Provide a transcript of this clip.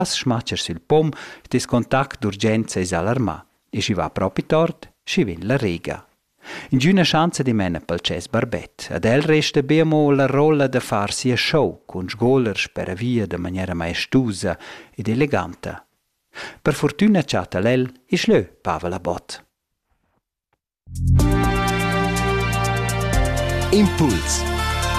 smatcher sul pom, des contact d'urgenza es allarmà. E si va propi tort, si ven la rega. In giuna schanza di mena pel Ces Barbet, ad el resta bemo la rolla da far sia show, con sgoler spera via da maniera maestusa ed eleganta. Per fortuna chatta l'el, is lö Pavel Abot. Impuls.